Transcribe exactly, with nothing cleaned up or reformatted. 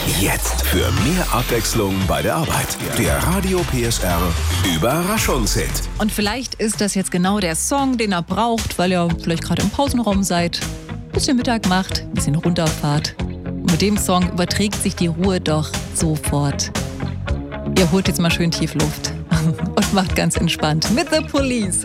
Jetzt für mehr Abwechslung bei der Arbeit. Der Radio P S R Überraschungshit. Und vielleicht ist das jetzt genau der Song, den ihr braucht, weil ihr vielleicht gerade im Pausenraum seid, ein bisschen Mittag macht, ein bisschen runterfahrt. Und mit dem Song überträgt sich die Ruhe doch sofort. Ihr holt jetzt mal schön tief Luft und macht ganz entspannt mit The Police.